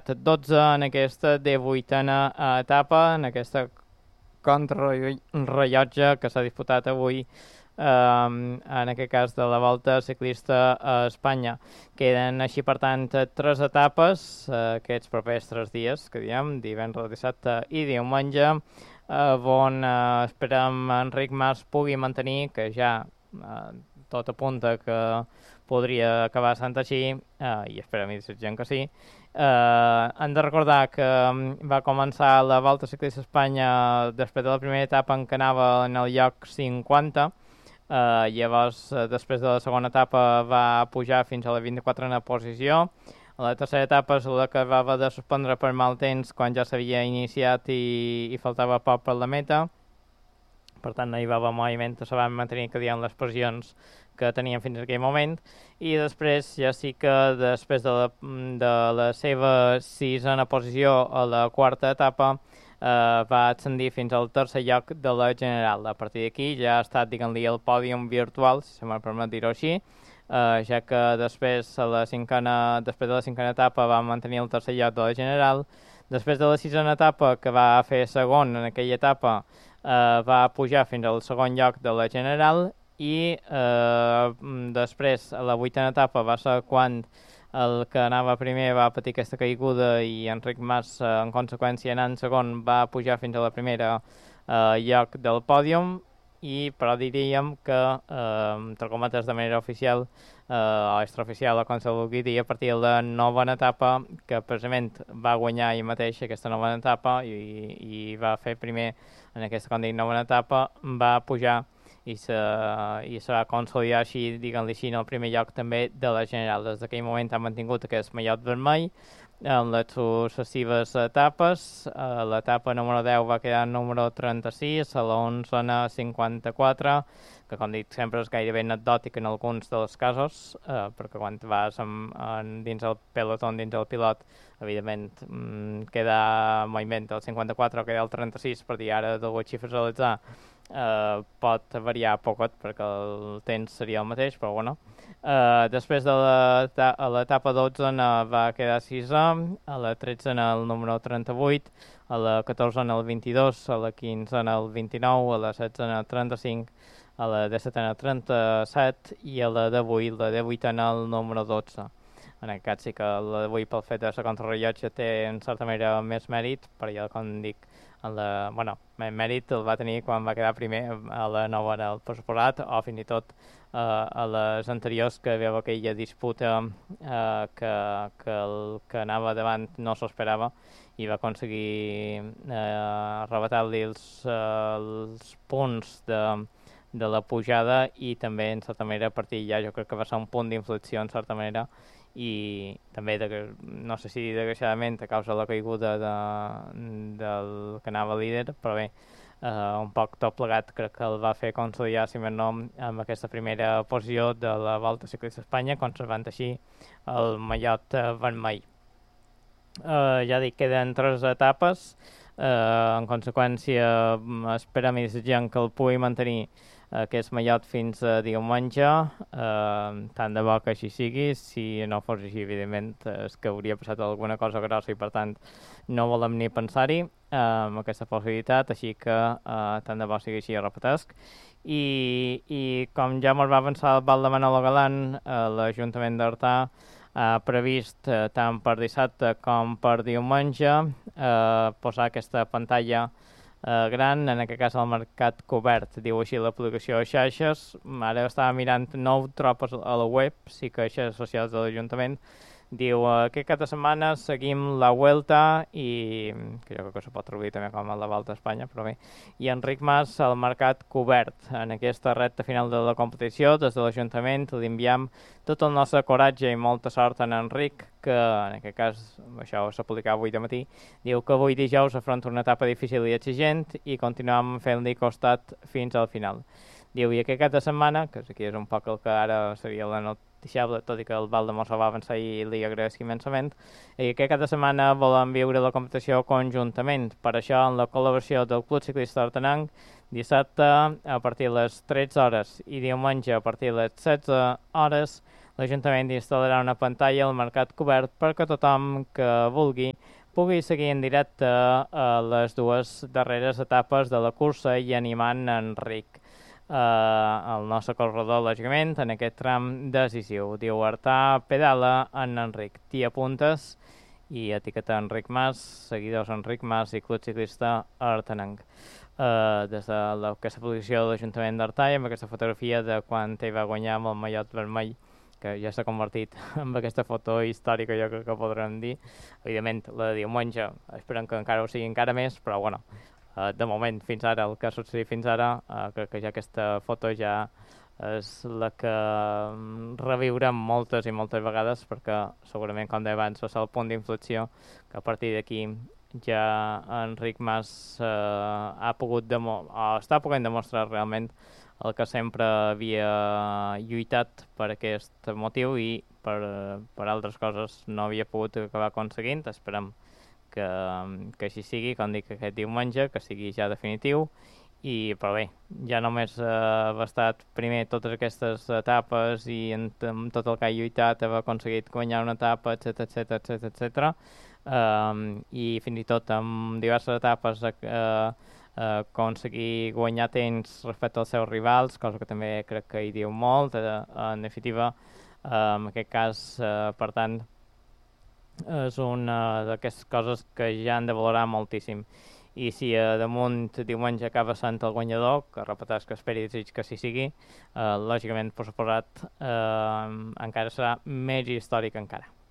12 en aquesta 18a etapa, en aquesta contrarrellotge que s'ha disputat avui, en aquest cas de la Volta Ciclista a Espanya. Queden així, per tant, 3 etapes aquests propers 3 dies, que diem, divendres, dissabte i diumenge, on esperem Enric Mas pugui mantenir, que ja tot apunta que podria acabar sent així, i esperem i desitgem que sí. Hem de recordar que va començar la Volta Ciclista a Espanya després de la primera etapa en què anava en el lloc 50. Llavors, després de la segona etapa va pujar fins a la 24a posició. A la tercera etapa és la que va haver de suspendre per mal temps quan ja s'havia iniciat i faltava poc per la meta. Per tant, no hi va haver moviment, se van mantenir, que diem, les posicions que tenien fins a aquell moment. I després, ja sí que després de la seva sisena posició a la quarta etapa, va ascendir fins al tercer lloc de la general. A partir d'aquí ja ha estat, diguem-li, el pòdium virtual, si se me permet dir-ho així, ja que després de la cinquena etapa va mantenir el tercer lloc de la general. Després de la sisena etapa, que va fer segon en aquella etapa, va pujar fins al segon lloc de la general, i després, a la vuitena etapa, va ser quan el que anava primer va patir aquesta caiguda i Enric Mas, en conseqüència, anant segon, va pujar fins a la primera lloc del pòdium, però diríem que, entre cometes, de manera oficial o extraoficial, o com se vulgui dir, a partir de la novena etapa, que precisament va guanyar ell mateix aquesta novena etapa i va fer primer en aquesta, com dic, novena etapa, va pujar i se va consolidar així, diguem-li així, en el primer lloc també de la general. Des d'aquell moment ha mantingut aquest mallot vermell en les successives etapes. L'etapa número 10 va quedar número 36, a la 11a 54, que, com dic, sempre és gairebé anecdòtic en alguns dels casos, perquè quan vas dins el pelotó, dins el pilot, evidentment queda moviment del 54 o queda el 36, per dir ara de les xifres a l'atzar, pot variar poc perquè el temps seria el mateix, però bueno. Després de l'etapa 12 va quedar 6a, a la 13 el número 38, a la 14 el 22, a la 15 el 29, a la 16 el 35, a la 17 el 37 i a la 18 el número 12. En aquest cas sí que la d'avui, pel fet de la contrarrellotge, té en certa manera més mèrit, perquè, com dic, mèrit el va tenir quan va quedar primer a la nova del postposat, o fins i tot a les anteriors, que veu aquella disputa que el que anava davant no s'esperava i va aconseguir arrebatar-li els punts de la pujada, i també en certa manera a partir ja jo crec que va ser un punt d'inflexió en certa manera, i també, no sé si desgraciadament a causa de la caiguda del que anava líder, però bé, un poc tot plegat crec que el va fer consolidar, si més no, amb aquesta primera posició de la Volta Ciclista a Espanya, conservant així el mallot vermell. Ja dic, queden 3 etapes, en conseqüència esperem i desitgem que el pugui mantenir aquest mallot fins a diumenge, tant de bo que així sigui. Si no fos així, evidentment, és que hauria passat alguna cosa grossa i, per tant, no volem ni pensar-hi amb aquesta possibilitat, així que tant de bo sigui així, repetesc. I com ja ens va avançar el Val de Manolo Galán, l'Ajuntament d'Artà ha previst tant per dissabte com per diumenge posar aquesta pantalla gran, en aquest cas al mercat cobert, diu així l'aplicació a xarxes. Ara estava mirant, no ho tropes a la web, sí que a xarxes socials de l'Ajuntament. Diu, aquest cap de setmana seguim la Vuelta, i que jo crec que se pot traduir també com a la Volta a Espanya, però bé, i Enric Mas al mercat cobert. En aquesta recta final de la competició, des de l'Ajuntament li enviem tot el nostre coratge i molta sort a en Enric, que en aquest cas, això s'ha publicat avui de matí, diu que avui dijous afronta una etapa difícil i exigent i continuem fent-li costat fins al final. Diu, i aquest cap de setmana, que aquí és un poc el que ara seria la noticiable, tot i que el Val de Mosso va avançar i li agraeix immensament, i aquest cap de setmana volem viure la competició conjuntament. Per això, en la col·laboració del Club Ciclista Hortenenc, dissabte a partir de les 13 hores i diumenge a partir de les 16 hores, l'Ajuntament instal·larà una pantalla al mercat cobert perquè tothom que vulgui pugui seguir en directe les dues darreres etapes de la cursa i animant Enric, el nostre corredor, lògicament, en aquest tram decisiu. Diu Artà, pedala en Enric. T'hi apuntes? I etiqueta Enric Mas, seguidors Enric Mas i Club Ciclista Artenenc. Des de aquesta posició de l'Ajuntament d'Artà i amb aquesta fotografia de quan ell va guanyar amb el mallot vermell, que ja s'ha convertit en aquesta foto històrica, jo crec que podrem dir. Evidentment, la de diumenge, esperem que encara ho sigui encara més, però bueno, de moment, fins ara, el que ha succeït fins ara, crec que ja aquesta foto ja és la que reviurem moltes i moltes vegades, perquè segurament, com deia abans, va ser el punt d'inflexió, que a partir d'aquí ja Enric Mas està podent demostrar realment el que sempre havia lluitat per aquest motiu i per altres coses no havia pogut acabar aconseguint. Esperem que així sigui, com dic, aquest diumenge, que sigui ja definitiu. Però bé, ja només ha estat primer totes aquestes etapes i amb tot el que ha lluitat ha aconseguit guanyar una etapa, etc. I fins i tot amb diverses etapes aconseguir guanyar temps respecte als seus rivals, cosa que també crec que hi diu molt. En definitiva, en aquest cas, per tant, és una d'aquestes coses que ja han de valorar moltíssim. I si damunt diumenge acaba sent el guanyador, que repeteix que esperi i desig que sí sigui, lògicament, per suposat, encara serà més històric encara.